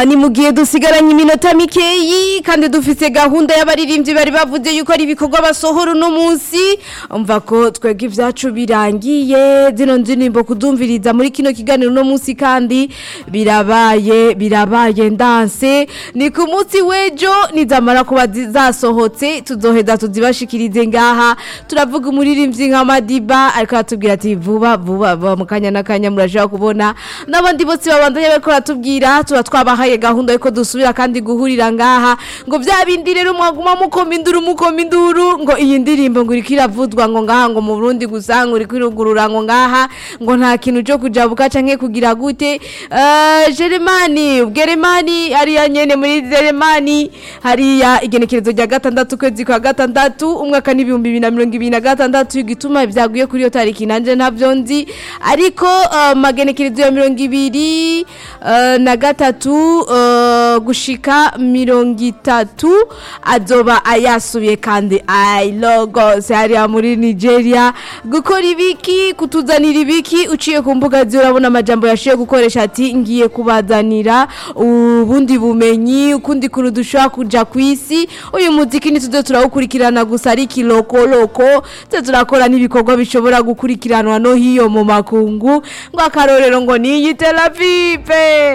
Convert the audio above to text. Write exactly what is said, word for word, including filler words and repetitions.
Ah, ni mugiye dusigaranye iminota mikeyi kandi dufise gahunda y'abaririmbyi bari bavuze yuko ari ibikorwa basohora no munsi umva ko twege ivyacu birangiye zino nzinimbo kudumviriza muri kino kiganiro no munsi kandi birabaye birabaye ndanse ni ku munsi wejo nizamara kuba zasohotse tuzoheza tuzibashikirize ngaha turavuga umuririmbyi nka Madiba ariko atubwira ati vuba vuba mu kanya nakanya murashaka kubona n'abandi bose babandanye bariko ratubwira tuba twabahaye gahunda yuko dusubira kandi guhurira ngaha ngo vya bindi rero mwaguma mukoma induru mukoma induru ngo iyi ndirimbo ngo iriko iravuzwa ngo ngaha ngo mu Burundi gusanga uri kwirugurura ngo ngaha ngo nta kintu cyo kujabuka canke kugira gute uh, Jeremani Geremani ari yanyene muri Jeremani hariya igenekerezo rya gatandatu kwezi kwa gatandatu umwaka n'ibihumbi bibiri na mirongo ibiri na gatandatu igituma vyaguye kuri yo tariki nanje ntavyo nzi ariko uh, magenekerezo ya mirongo ibiri uh, na gatatu uh, gushika mirongo itatu azoba ayasubiye kandi I logos hariya muri Nigeria gukora ibiki kutuzanira ibiki uciye ku mbuga zirabona amajambo yashiye gukoresha ati ngiye kubazanira ubundi bumenyi ukundi kuru dushaka kuja kwisi uyu muziki ni tuzo turawukurikirana gusa ari kiloko loko turakora n'ibikorwa bishobora gukurikiranwa no hiyo mu makungu ngo akarorero ngo ni Tel Aviv